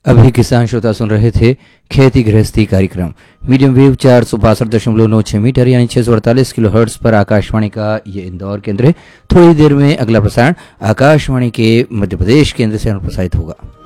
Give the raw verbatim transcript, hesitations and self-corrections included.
अभी किसान श्रोता सुन रहे थे खेती गृहस्थी कार्यक्रम मीडियम वेव चार सौ बासठ दशमलव नौ छह मीटर यानी छह सौ अड़तालीस किलो हर्ट्स पर आकाशवाणी का ये इंदौर केंद्र है। थोड़ी देर में अगला प्रसारण आकाशवाणी के मध्य प्रदेश केंद्र से प्रसारित होगा।